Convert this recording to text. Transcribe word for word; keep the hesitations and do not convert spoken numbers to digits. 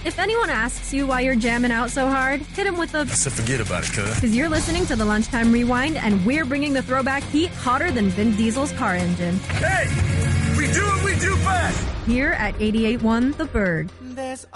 If anyone asks you why you're jamming out so hard, hit them with a... So forget about it, cuz. Because you're listening to the Lunchtime Rewind, and we're bringing the throwback heat hotter than Vin Diesel's car engine. Hey! We do what we do best! Here at eighty-eight point one The Bird. There's